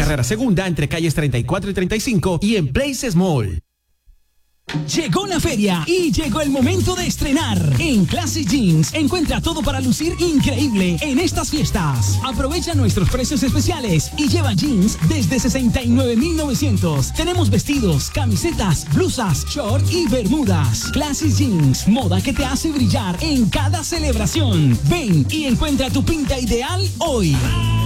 carrera segunda entre calles 34 y 35 y en Places Mall. Llegó la feria y llegó el momento de estrenar. En Classic Jeans encuentra todo para lucir increíble en estas fiestas. Aprovecha nuestros precios especiales y lleva jeans desde 69,900. Tenemos vestidos, camisetas, blusas, short y bermudas. Classic Jeans, moda que te hace brillar en cada celebración. Ven y encuentra tu pinta ideal hoy.